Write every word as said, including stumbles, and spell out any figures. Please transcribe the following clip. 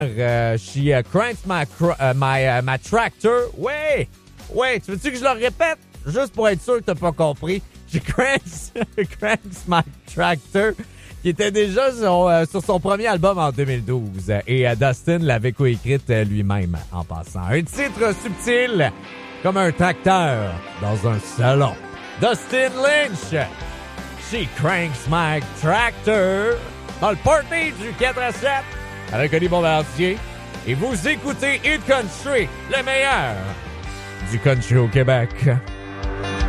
Euh, she uh, cranks my, cr- uh, my, uh, my tractor. Ouais! Ouais, tu veux-tu que je le répète? Juste pour être sûr que t'as pas compris. She cranks, cranks my tractor, qui était déjà sur, euh, sur son premier album en deux mille douze. Et euh, Dustin l'avait coécrite euh, lui-même en passant. Un titre subtil comme un tracteur dans un salon. Dustin Lynch, She Cranks My Tractor, dans le party du quatre à sept avec Oli Bombardier. Et vous écoutez Hit Country, le meilleur du country au Québec.